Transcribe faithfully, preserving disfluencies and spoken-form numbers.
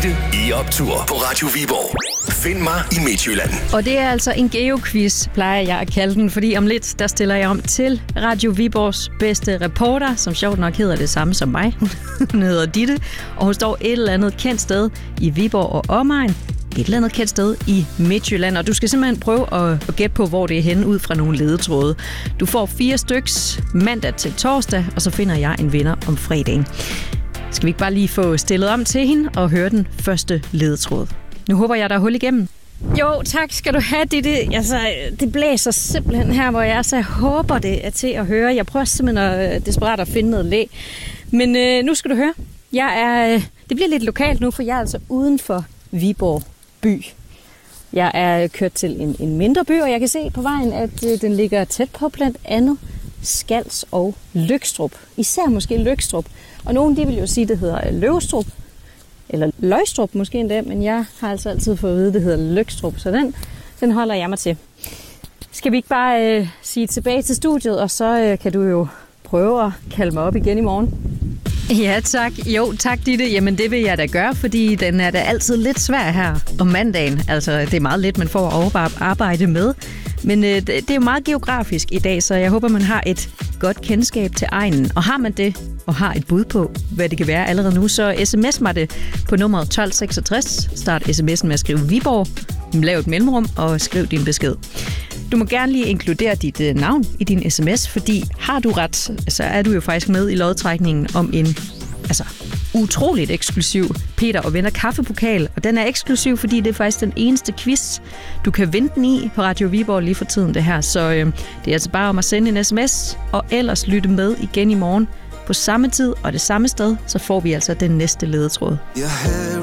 Ditte i optur på Radio Viborg. Find mig i Midtjylland. Og det er altså en geoquiz, plejer jeg at kalde den, fordi om lidt, der stiller jeg om til Radio Viborgs bedste reporter, som sjovt nok hedder det samme som mig. Hun hedder Ditte, og hun står et eller andet kendt sted i Viborg og omegn. Et eller andet kendt sted i Midtjylland, og du skal simpelthen prøve at, at gætte på, hvor det er henne ud fra nogle ledetråde. Du får fire styks mandag til torsdag, og så finder jeg en vinder om fredagen. Skal vi ikke bare lige få stillet om til hende og høre den første ledetråd? Nu håber jeg, der er hul igennem. Jo, tak skal du have, det, det, altså, det blæser simpelthen her, hvor jeg er, så jeg håber, det er til at høre. Jeg prøver simpelthen at desperat at finde noget læ. Men øh, nu skal du høre. Jeg er, det bliver lidt lokalt nu, for jeg er altså uden for Viborg by. Jeg er kørt til en, en mindre by, og jeg kan se på vejen, at øh, den ligger tæt på blandt andet Skals og Løgstrup. Især måske Løgstrup. Og nogen de vil jo sige, at det hedder Løvstrup. Eller Løgstrup måske endda, men jeg har altså altid fået at vide, at det hedder Løgstrup. Så den, den holder jeg mig til. Skal vi ikke bare øh, sige tilbage til studiet, og så øh, kan du jo prøve at kalde mig op igen i morgen? Ja, tak. Jo, tak, Ditte. Jamen, det vil jeg da gøre, fordi den er da altid lidt svær her om mandagen. Altså, det er meget lidt, man får at arbejde med. Men øh, det er jo meget geografisk i dag, så jeg håber, man har et godt kendskab til egnen. Og har man det, og har et bud på, hvad det kan være allerede nu, så sms mig det på nummeret tolv seksogtres. Start sms'en med at skrive Viborg, lav et mellemrum og skriv din besked. Du må gerne lige inkludere dit øh, navn i din sms, fordi har du ret, så er du jo faktisk med i lodtrækningen om en altså, utroligt eksklusiv Peter og Venner kaffepokal. Og den er eksklusiv, fordi det er faktisk den eneste quiz, du kan vinde den i på Radio Viborg lige for tiden det her. Så øh, det er altså bare om at sende en sms, og ellers lytte med igen i morgen på samme tid og det samme sted, så får vi altså den næste ledetråd. Your hair